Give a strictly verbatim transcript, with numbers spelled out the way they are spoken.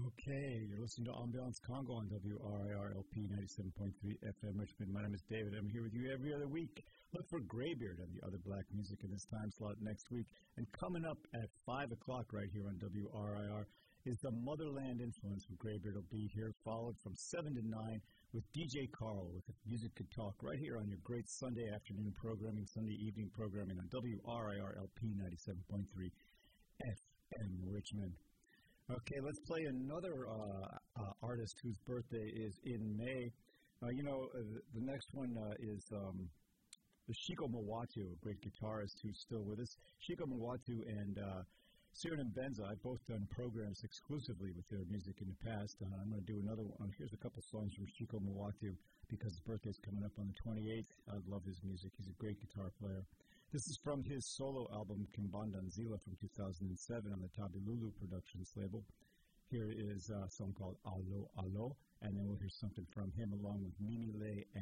Okay, you're listening to Ambiance Congo on W R I R L P ninety-seven point three F M Richmond. My name is David. I'm here with you every other week. Look for Greybeard and the other black music in this time slot next week. And coming up at five o'clock right here on W R I R is the Motherland Influence with Greybeard will be here, followed from seven to nine with D J Carl with If Music Could Talk right here on your great Sunday afternoon programming, Sunday evening programming on W R I R L P ninety-seven point three F M Richmond. Okay, let's play another uh, uh, artist whose birthday is in May. Uh, you know, uh, the next one uh, is um, Shiko Mawatu, a great guitarist who's still with us. Shiko Mawatu and uh, Cyrano Benza, I've both done programs exclusively with their music in the past. Uh, I'm going to do another one. Here's a couple songs from Shiko Mawatu because his birthday's coming up on the twenty-eighth. I love his music. He's a great guitar player. This is from his solo album, Kimbanda Nzila, from two thousand seven on the Tabilulu Productions label. Here is a song called Alo Alo, and then we'll hear something from him along with Mimi Le